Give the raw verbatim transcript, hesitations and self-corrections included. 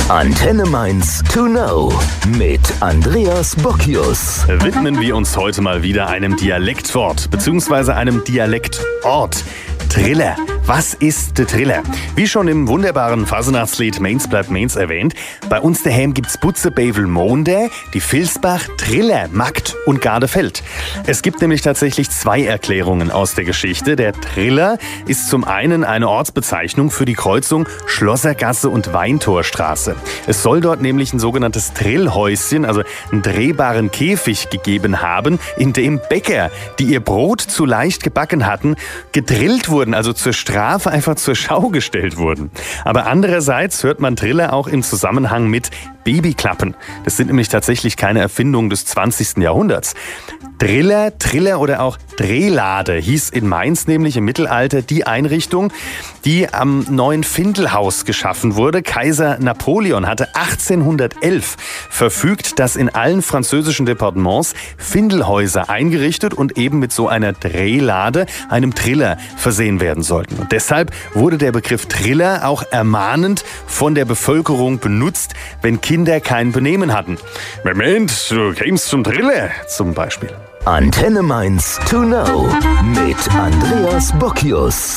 Antenne Mainz to know mit Andreas Bocchius. Widmen wir uns heute mal wieder einem Dialektwort bzw. einem Dialektort. Triller. Was ist der Triller? Wie schon im wunderbaren Fasenachtslied Mainz bleibt Mainz erwähnt, bei uns daheim gibt's Butze, Bevel, Monde, die Vilsbach, Triller, Magd und Gardefeld. Es gibt nämlich tatsächlich zwei Erklärungen aus der Geschichte. Der Triller ist zum einen eine Ortsbezeichnung für die Kreuzung Schlossergasse und Weintorstraße. Es soll dort nämlich ein sogenanntes Trillhäuschen, also einen drehbaren Käfig gegeben haben, in dem Bäcker, die ihr Brot zu leicht gebacken hatten, gedrillt wurden, also zur Strafe einfach zur Schau gestellt wurden. Aber andererseits hört man Triller auch im Zusammenhang mit Babyklappen. Das sind nämlich tatsächlich keine Erfindungen des zwanzigsten Jahrhunderts. Driller, Triller oder auch Drehlade hieß in Mainz nämlich im Mittelalter die Einrichtung, die am neuen Findelhaus geschaffen wurde. Kaiser Napoleon hatte achtzehnhundertelf verfügt, dass in allen französischen Departements Findelhäuser eingerichtet und eben mit so einer Drehlade, einem Triller, versehen werden sollten. Und deshalb wurde der Begriff Triller auch ermahnend von der Bevölkerung benutzt, wenn Kinder kein Benehmen hatten. Moment, du kämst zum Triller zum Beispiel. Antenne Mainz to know mit Andreas Bocchius.